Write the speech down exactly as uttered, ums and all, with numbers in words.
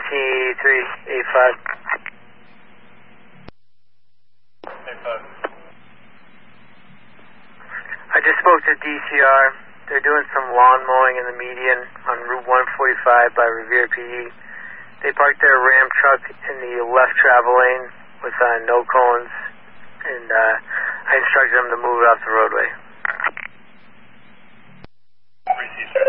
eighty-three eighty-five. eighty-five. I just spoke to D C R. They're doing some lawn mowing in the median on Route one forty-five by Revere P E. They parked their Ram truck in the left travel lane with uh, no cones, and uh, I instructed them to move it off the roadway. Three C, sir.